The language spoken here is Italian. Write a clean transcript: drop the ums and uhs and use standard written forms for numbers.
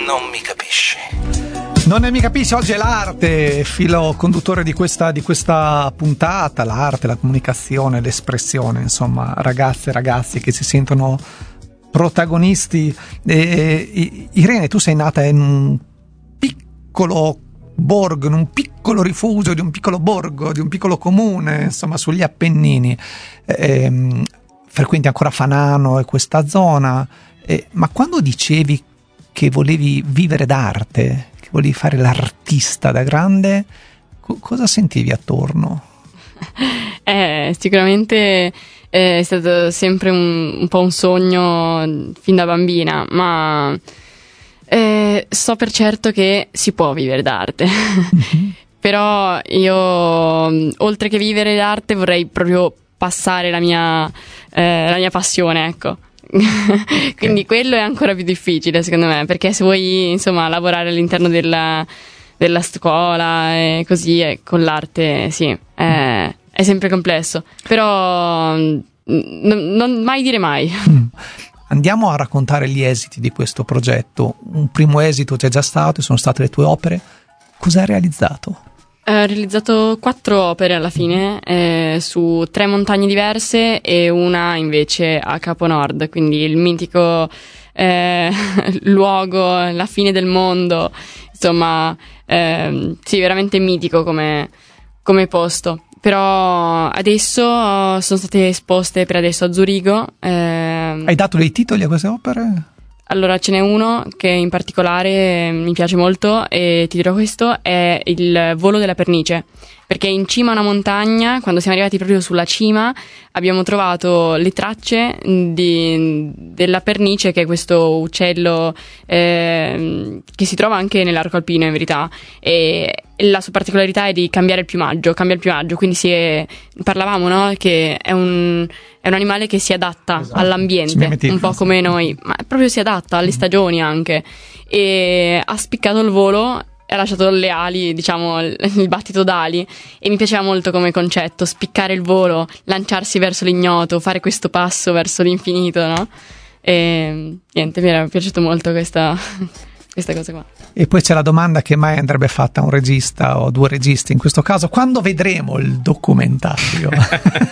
Non mi capisci. Non mi capisci, oggi è l'arte, filo conduttore di questa puntata, l'arte, la comunicazione, l'espressione, insomma, ragazze e ragazzi che si sentono protagonisti. Irene, tu sei nata in un piccolo borgo, in un piccolo rifugio di un piccolo borgo, di un piccolo comune, insomma, sugli Appennini. Frequenti ancora Fanano e questa zona, ma quando dicevi che volevi vivere d'arte, che volevi fare l'artista da grande, cosa sentivi attorno? Sicuramente è stato sempre un po' un sogno fin da bambina, ma so per certo che si può vivere d'arte. Mm-hmm. Però io, oltre che vivere d'arte, vorrei proprio passare la mia passione, ecco. Quindi quello è ancora più difficile secondo me, perché se vuoi insomma lavorare all'interno della scuola e così con l'arte sì, è sempre complesso, però non mai dire mai. Andiamo a raccontare gli esiti di questo progetto. Un primo esito c'è già stato, sono state le tue opere. Cosa hai realizzato? Ho realizzato 4 opere alla fine, su 3 montagne diverse e una invece a Capo Nord, quindi il mitico luogo, la fine del mondo, insomma, sì, veramente mitico come posto. Però adesso sono state esposte per adesso a Zurigo. Hai dato dei titoli a queste opere? Allora, ce n'è uno che in particolare mi piace molto e ti dirò questo, è il volo della pernice, perché in cima a una montagna, quando siamo arrivati proprio sulla cima, abbiamo trovato le tracce della pernice, che è questo uccello che si trova anche nell'arco alpino in verità, e la sua particolarità è di cambiare il piumaggio, quindi parlavamo, no? Che è un animale che si adatta, esatto, all'ambiente, un po' come noi, ma proprio si adatta alle stagioni anche, e ha spiccato il volo, ha lasciato le ali, diciamo il battito d'ali, e mi piaceva molto come concetto, spiccare il volo, lanciarsi verso l'ignoto, fare questo passo verso l'infinito, no? E niente, mi era piaciuto molto questa cosa qua. E poi c'è la domanda che mai andrebbe fatta a un regista o 2 registi in questo caso: quando vedremo il documentario?